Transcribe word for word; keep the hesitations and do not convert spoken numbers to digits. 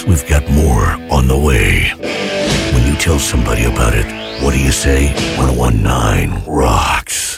Plus, we've got more on the way. When you tell somebody about it, what do you say? ten nineteen rocks.